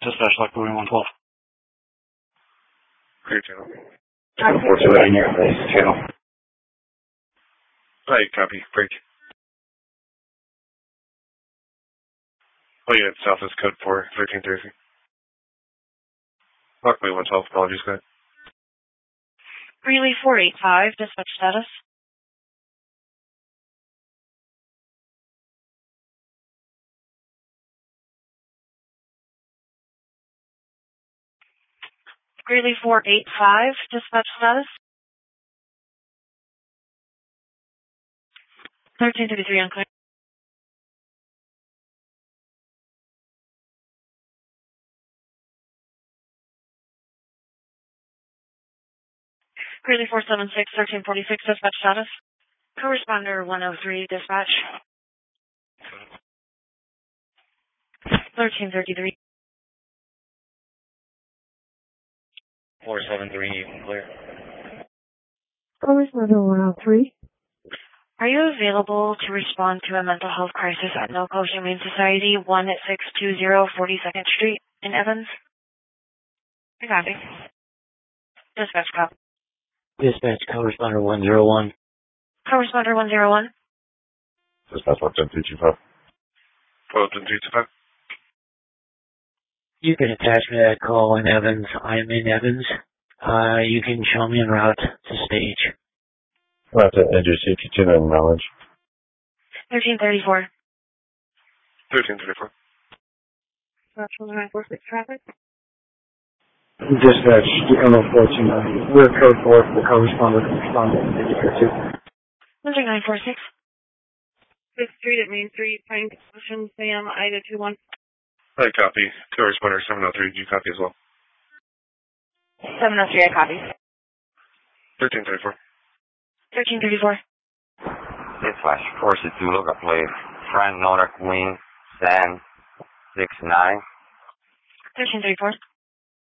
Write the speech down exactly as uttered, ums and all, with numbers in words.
Dispatch Lockwood one twelve. Clear channel. What's the in your place, channel? Hi, copy. Break. Oh, yeah, it's South is code for thirteen thirty. Lockwood one twelve, apologies, go ahead. Greeley four eight five, dispatch status. Greeley four eight five, dispatch status. thirteen thirty-three unclear. Greeley four seven six, thirteen forty-six, dispatch status. Co-responder one oh three, dispatch. thirteen thirty-three. four seven three, clear. Co-responder one oh three. Are you available to respond to a mental health crisis at No Coast Humane Society, one at six two zero forty-second Street in Evans? I copy. Dispatch cop. Dispatch co-responder one zero one. Co-responder one zero one. Dispatch one ten three two five. twelve ten three two five. You can attach me to that call in Evans. I'm in Evans. Uh, you can show me en route to stage. That's it, N J C, continue in knowledge. thirteen thirty-four. thirteen thirty-four. Dispatch one nine four six traffic. Dispatch, Emerald fourteen ninety. We're code four for the co-responder to respond to indicator two. one three nine four six. Fifth Street at Main Street, Pine Ocean, Sam, Ida two one. Hi, copy. Co-responder seven oh three, do you copy as well? seven oh three, I copy. thirteen thirty-four. thirteen thirty-four. Dispatch four six two, look up plate. Frank Nordic Wing, San six nine. thirteen thirty-four.